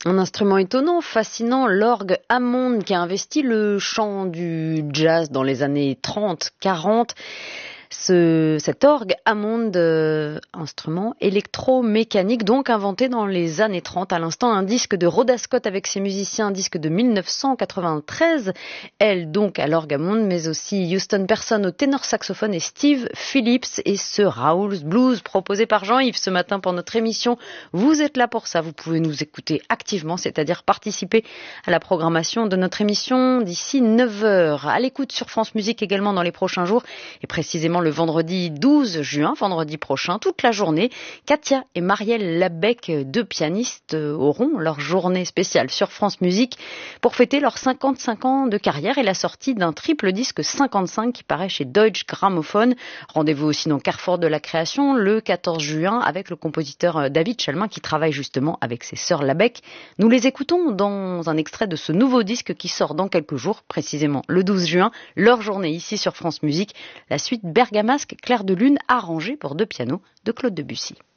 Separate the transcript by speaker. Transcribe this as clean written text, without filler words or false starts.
Speaker 1: Un instrument étonnant, fascinant, l'orgue Hammond qui a investi le chant du jazz dans les années 30-40. Cet orgue Hammond, instrument électromécanique, donc inventé dans les années 30. À l'instant, un disque de Rhoda Scott avec ses musiciens, un disque de 1993. Elle, donc, à l'orgue Hammond, mais aussi Houston Person au ténor saxophone et Steve Phillips et ce Raoul's Blues proposé par Jean-Yves ce matin pour notre émission. Vous êtes là pour ça. Vous pouvez nous écouter activement, c'est-à-dire participer à la programmation de notre émission d'ici 9h. À l'écoute sur France Musique également dans les prochains jours et précisément le vendredi 12 juin, vendredi prochain, toute la journée. Katia et Marielle Labec, deux pianistes, auront leur journée spéciale sur France Musique pour fêter leurs 55 ans de carrière et la sortie d'un triple disque 55 qui paraît chez Deutsche Grammophon. Rendez-vous aussi dans Carrefour de la Création le 14 juin avec le compositeur David Chalmin qui travaille justement avec ses sœurs Labec. Nous les écoutons dans un extrait de ce nouveau disque qui sort dans quelques jours, précisément le 12 juin, leur journée ici sur France Musique. La suite Bergamasque, Clair de Lune, arrangée pour deux pianos de Claude Debussy.